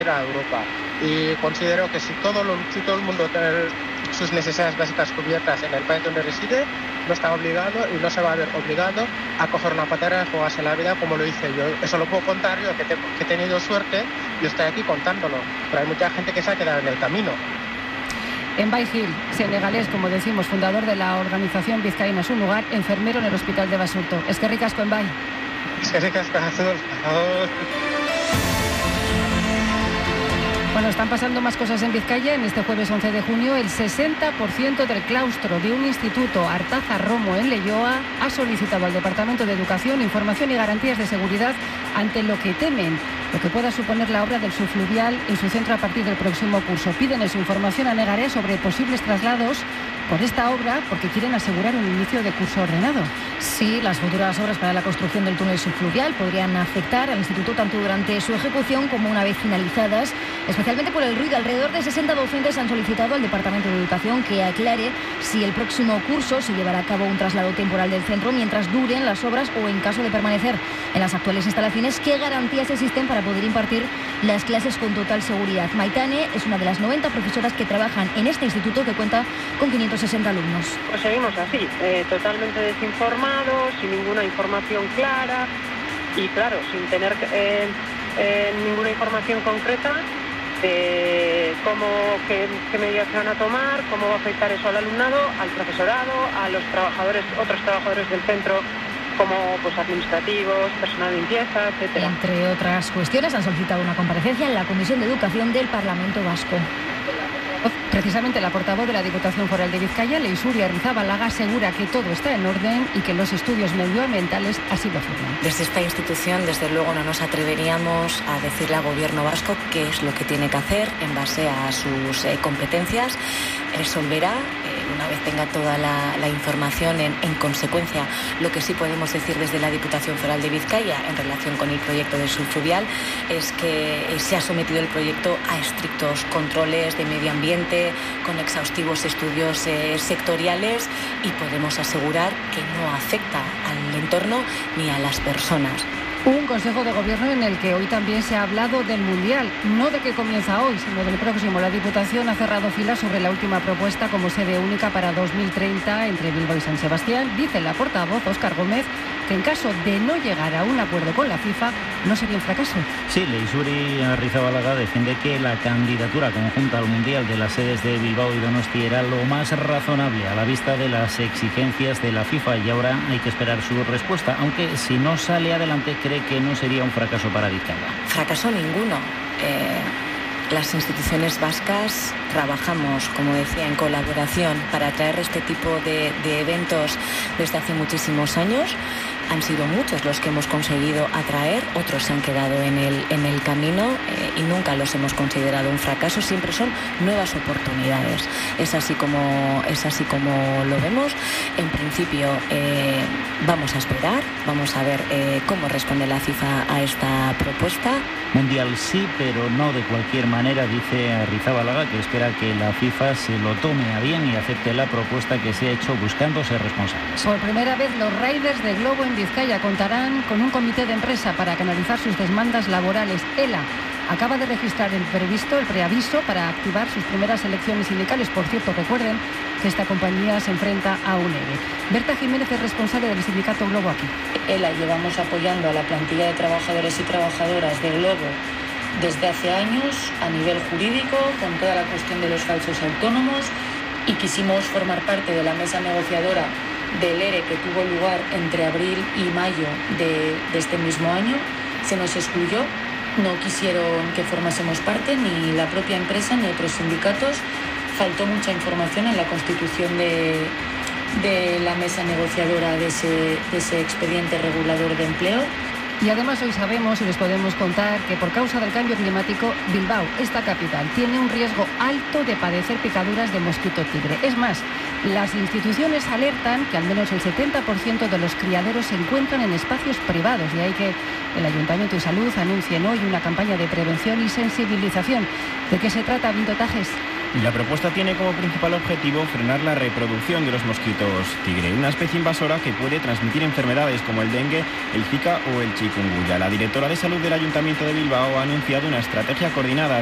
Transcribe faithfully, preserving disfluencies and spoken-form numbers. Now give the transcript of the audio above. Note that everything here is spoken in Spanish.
a Europa. Y considero que si todo, lo, si todo el mundo tiene sus necesidades básicas cubiertas en el país donde reside, no está obligado y no se va a ver obligado a coger una patera y jugarse la vida como lo hice yo. Eso lo puedo contar yo, que, te, que he tenido suerte y estoy aquí contándolo. Pero hay mucha gente que se ha quedado en el camino. Envai Gil, senegalés, como decimos, fundador de la organización Vizcaína Su Lugar, enfermero en el hospital de Basurto. Es que ricasco, Envai. Es que ricasco, por favor. Bueno, están pasando más cosas en Vizcaya. En este jueves once de junio, el sesenta por ciento del claustro de un instituto Artaza Romo en Leioa ha solicitado al Departamento de Educación información y garantías de seguridad ante lo que temen, lo que pueda suponer la obra del subfluvial en su centro a partir del próximo curso. Piden en su información a Negaré sobre posibles traslados por esta obra porque quieren asegurar un inicio de curso ordenado. Sí, las futuras obras para la construcción del túnel subfluvial podrían afectar al instituto tanto durante su ejecución como una vez finalizadas, especialmente por el ruido. Alrededor de sesenta docentes han solicitado al Departamento de Educación que aclare si el próximo curso se llevará a cabo un traslado temporal del centro mientras duren las obras o, en caso de permanecer en las actuales instalaciones, qué garantías existen para poder impartir las clases con total seguridad. Maitane es una de las noventa profesoras que trabajan en este instituto que cuenta con quinientos sesenta alumnos. Pues seguimos así, eh, totalmente desinformados, sin ninguna información clara y, claro, sin tener eh, eh, ninguna información concreta de cómo, qué, qué medidas se van a tomar, cómo va a afectar eso al alumnado, al profesorado, a los trabajadores, otros trabajadores del centro, como pues administrativos, personal de limpieza, etcétera. Entre otras cuestiones, han solicitado una comparecencia en la Comisión de Educación del Parlamento Vasco. Precisamente la portavoz de la Diputación Foral de Vizcaya, Leisuri Arrizabalaga, asegura que todo está en orden y que los estudios medioambientales así lo afirman. Desde esta institución, desde luego, no nos atreveríamos a decirle al gobierno vasco qué es lo que tiene que hacer en base a sus eh, competencias. Resolverá, eh, una vez tenga toda la, la información en, en consecuencia. Lo que sí podemos decir desde la Diputación Foral de Vizcaya en relación con el proyecto del subfluvial es que eh, se ha sometido el proyecto a estrictos controles de medio ambiente, con exhaustivos estudios eh, sectoriales, y podemos asegurar que no afecta al entorno ni a las personas. Un consejo de gobierno en el que hoy también se ha hablado del Mundial, no de que comienza hoy, sino del próximo. La Diputación ha cerrado filas sobre la última propuesta como sede única para dos mil treinta entre Bilbao y San Sebastián. Dice la portavoz, Óscar Gómez, que en caso de no llegar a un acuerdo con la FIFA, no sería un fracaso. Sí, Leisuri Arrizabalaga defiende que la candidatura conjunta al Mundial de las sedes de Bilbao y Donosti era lo más razonable a la vista de las exigencias de la FIFA, y ahora hay que esperar su respuesta, aunque si no sale adelante cree que no sería un fracaso para Vizcaya. Fracaso ninguno. Eh... Las instituciones vascas trabajamos, como decía, en colaboración para atraer este tipo de, de eventos desde hace muchísimos años. Han sido muchos los que hemos conseguido atraer, otros se han quedado en el, en el camino eh, y nunca los hemos considerado un fracaso. Siempre son nuevas oportunidades. Es así como, es así como lo vemos. En principio eh, vamos a esperar, vamos a ver eh, cómo responde la FIFA a esta propuesta. Mundial sí, pero no de cualquier manera, dice Arrizabalaga, que espera que la FIFA se lo tome a bien y acepte la propuesta que se ha hecho buscando ser responsables. Por primera vez, los Raiders de Globo en Vizcaya contarán con un comité de empresa para canalizar sus demandas laborales. ELA acaba de registrar el previsto, el preaviso para activar sus primeras elecciones sindicales. Por cierto, recuerden que esta compañía se enfrenta a un ERE. Berta Jiménez es responsable del sindicato Globo aquí. ELA llevamos apoyando a la plantilla de trabajadores y trabajadoras de Globo desde hace años a nivel jurídico, con toda la cuestión de los falsos autónomos, y quisimos formar parte de la mesa negociadora del ERE que tuvo lugar entre abril y mayo de, de este mismo año. Se nos excluyó, no quisieron que formásemos parte, ni la propia empresa ni otros sindicatos. Faltó mucha información en la constitución de, de la mesa negociadora de ese, de ese expediente regulador de empleo. Y además hoy sabemos y les podemos contar que por causa del cambio climático, Bilbao, esta capital, tiene un riesgo alto de padecer picaduras de mosquito tigre. Es más, las instituciones alertan que al menos el setenta por ciento de los criaderos se encuentran en espacios privados. De ahí que el Ayuntamiento y Salud anuncien hoy una campaña de prevención y sensibilización. ¿De qué se trata, Vinto Tajes? Y la propuesta tiene como principal objetivo frenar la reproducción de los mosquitos tigre, una especie invasora que puede transmitir enfermedades como el dengue, el zika o el chikungunya. La directora de salud del Ayuntamiento de Bilbao ha anunciado una estrategia coordinada